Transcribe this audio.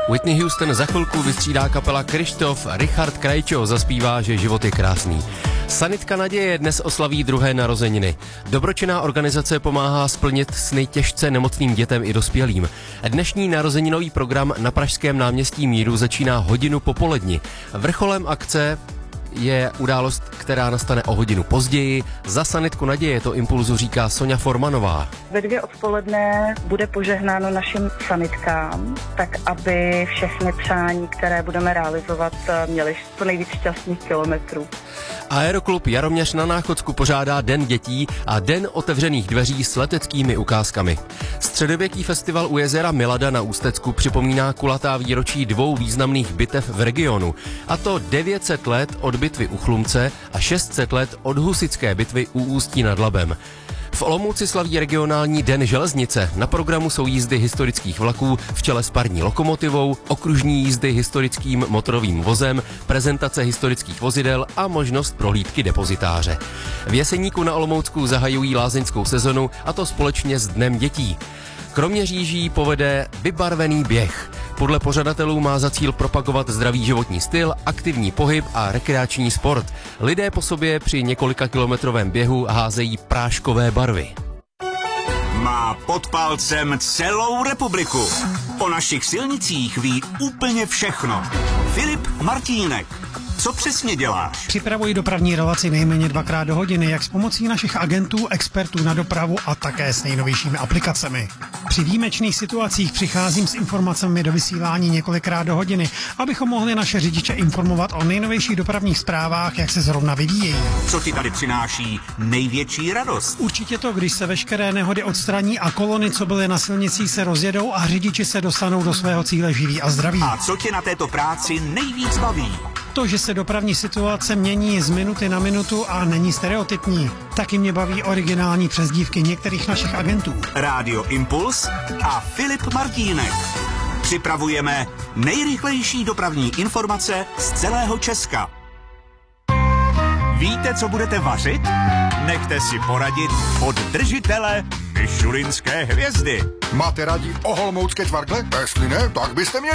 Whitney Houston za chvilku vystřídá kapela Kryštof, Richard Krajčo zaspívá, že život je krásný. Sanitka naděje dnes oslaví 2. narozeniny. Dobročinná organizace pomáhá splnit sny těžce nemocným dětem i dospělým. Dnešní narozeninový program na pražském náměstí Míru začíná hodinu popoledni. Vrcholem akce je událost, která nastane o hodinu později. Za Sanitku naděje to Impulzu říká Sonja Formanová. Ve 2 odpoledne bude požehnáno našim sanitkám, tak aby všechny přání, které budeme realizovat, měly co nejvíc šťastných kilometrů. Aeroklub Jaroměř na Náchodsku pořádá Den dětí a Den otevřených dveří s leteckými ukázkami. Středověký festival u jezera Milada na Ústecku připomíná kulatá výročí 2 významných bitev v regionu, a to 900 let od bitvy u Chlumce a 600 let od husitské bitvy u Ústí nad Labem. V Olomouci slaví regionální Den železnice. Na programu jsou jízdy historických vlaků v čele s parní lokomotivou, okružní jízdy historickým motorovým vozem, prezentace historických vozidel a možnost prohlídky depozitáře. V Jeseníku na Olomoucku zahajují lázeňskou sezonu, a to společně s Dnem dětí. Kroměříží povede vybarvený běh. Podle pořadatelů má za cíl propagovat zdravý životní styl, aktivní pohyb a rekreační sport. Lidé po sobě při několika kilometrovém běhu házejí práškové barvy. Má pod palcem celou republiku. O našich silnicích ví úplně všechno. Filip Martínek. Co přesně děláš? Připravuji dopravní relaci nejméně 2krát do hodiny, jak s pomocí našich agentů, expertů na dopravu a také s nejnovějšími aplikacemi. Při výjimečných situacích přicházím s informacemi do vysílání několikrát do hodiny, abychom mohli naše řidiče informovat o nejnovějších dopravních zprávách, jak se zrovna vyvíjejí. Co ti tady přináší největší radost? Určitě to, když se veškeré nehody odstraní a kolony, co byly na silnicích, se rozjedou a řidiči se dostanou do svého cíle živí a zdraví. A co tě na této práci nejvíc baví? To, že se dopravní situace mění z minuty na minutu a není stereotypní. Taky mě baví originální přezdívky některých našich agentů. Rádio Impuls a Filip Martínek. Připravujeme nejrychlejší dopravní informace z celého Česka. Víte, co budete vařit? Nechte si poradit od držitele mišulinské hvězdy. Máte rádi olomoucké čvargle? Jestli ne, tak byste měli.